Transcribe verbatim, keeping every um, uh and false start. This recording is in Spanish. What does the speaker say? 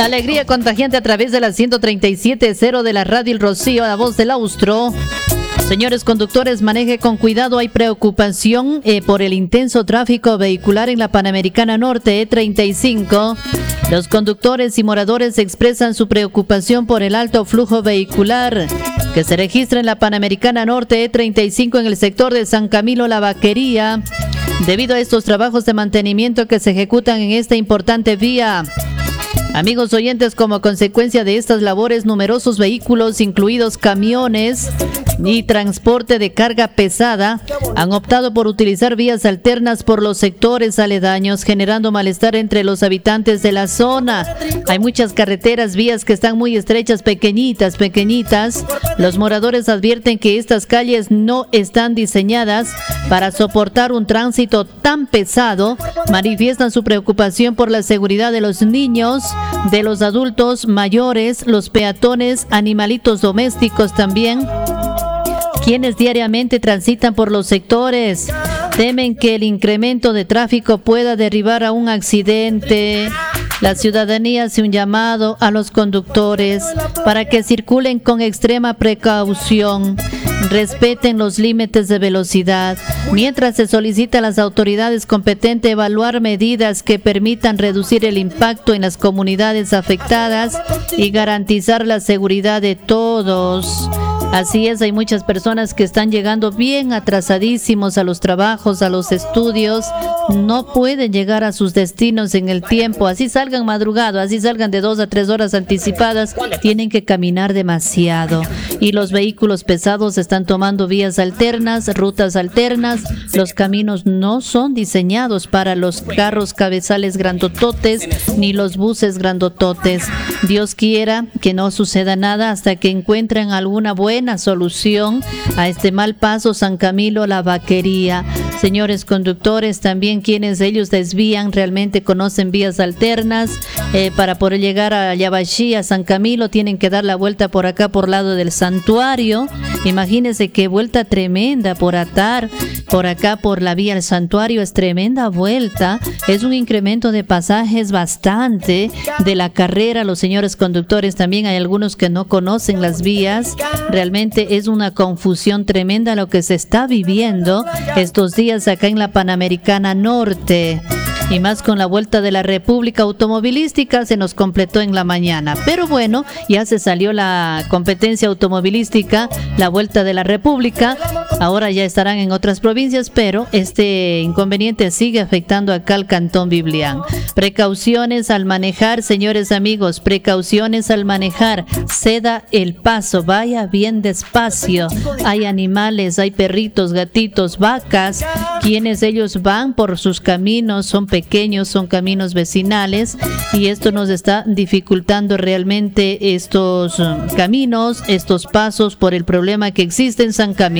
Alegría contagiante a través de la ciento treinta y siete punto cero de la radio El Rocío, la voz del Austro. Señores conductores, maneje con cuidado. Hay preocupación eh, por el intenso tráfico vehicular en la Panamericana Norte E treinta y cinco. Los conductores y moradores expresan su preocupación por el alto flujo vehicular que se registra en la Panamericana Norte E treinta y cinco en el sector de San Camilo La Vaquería, debido a estos trabajos de mantenimiento que se ejecutan en esta importante vía. Amigos oyentes, como consecuencia de estas labores, numerosos vehículos, incluidos camiones y transporte de carga pesada, han optado por utilizar vías alternas por los sectores aledaños, generando malestar entre los habitantes de la zona. Hay muchas carreteras, vías que están muy estrechas, pequeñitas, pequeñitas. Los moradores advierten que estas calles no están diseñadas para soportar un tránsito tan pesado. Manifiestan su preocupación por la seguridad de los niños, de los adultos mayores, los peatones, animalitos domésticos también, quienes diariamente transitan por los sectores. Temen que el incremento de tráfico pueda derivar a un accidente. La ciudadanía hace un llamado a los conductores para que circulen con extrema precaución, respeten los límites de velocidad, mientras se solicita a las autoridades competentes evaluar medidas que permitan reducir el impacto en las comunidades afectadas y garantizar la seguridad de todos. Así es, hay muchas personas que están llegando bien atrasadísimos a los trabajos, a los estudios, no pueden llegar a sus destinos en el tiempo, así salgan madrugado, así salgan de dos a tres horas anticipadas, tienen que caminar demasiado. Y los vehículos pesados están tomando vías alternas, rutas alternas. Los caminos no son diseñados para los carros cabezales grandototes ni los buses grandototes. Dios quiera que no suceda nada hasta que encuentren alguna buena solución a este mal paso San Camilo La Vaquería. Señores conductores, también quienes ellos desvían realmente conocen vías alternas. Eh, para poder llegar a Yabaxí, a San Camilo, tienen que dar la vuelta por acá por lado del santuario. Imagínense qué vuelta tremenda por atar por acá por la vía al santuario, es tremenda vuelta, es un incremento de pasajes bastante de la carrera. Los señores conductores también hay algunos que no conocen las vías, realmente es una confusión tremenda lo que se está viviendo estos días acá en la Panamericana Norte. Y más con la vuelta de la República Automovilística, se nos completó en la mañana. Pero bueno, ya se salió la competencia automovilística, la vuelta de la República. Ahora ya estarán en otras provincias, pero este inconveniente sigue afectando acá al Cantón Biblián. Precauciones al manejar, señores amigos, precauciones al manejar. Ceda el paso, vaya bien despacio. Hay animales, hay perritos, gatitos, vacas, quienes ellos van por sus caminos, son pequeños, son caminos vecinales, y esto nos está dificultando realmente estos um, caminos, estos pasos por el problema que existe en San Camilo.